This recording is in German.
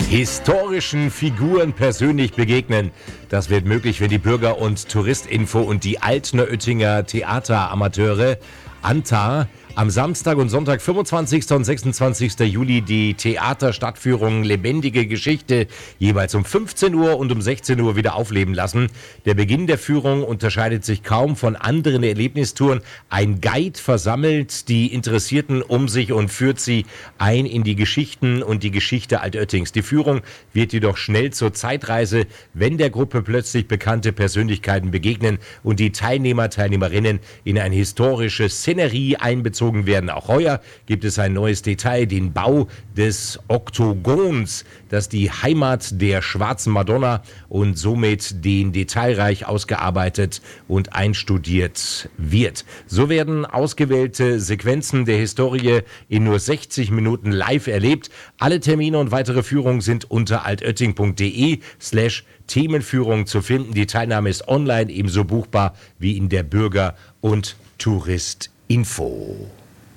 Historischen Figuren persönlich begegnen. Das wird möglich, wenn die Bürger- und Touristinfo und die Altner Oettinger Theateramateure ANTA am Samstag und Sonntag, 25. und 26. Juli, die Theaterstadtführung Lebendige Geschichte jeweils um 15 Uhr und um 16 Uhr wieder aufleben lassen. Der Beginn der Führung unterscheidet sich kaum von anderen Erlebnistouren. Ein Guide versammelt die Interessierten um sich und führt sie ein in die Geschichten und die Geschichte Altöttings. Die Führung wird jedoch schnell zur Zeitreise, wenn der Gruppe plötzlich bekannte Persönlichkeiten begegnen und die Teilnehmerinnen in eine historische Szenerie einbezogen werden. Auch heuer gibt es ein neues Detail, den Bau des Oktogons, das die Heimat der schwarzen Madonna und somit den detailreich ausgearbeitet und einstudiert wird. So werden ausgewählte Sequenzen der Historie in nur 60 Minuten live erlebt. Alle Termine und weitere Führungen sind unter altötting.de/Themenführung zu finden. Die Teilnahme ist online ebenso buchbar wie in der Bürger- und Touristinfo.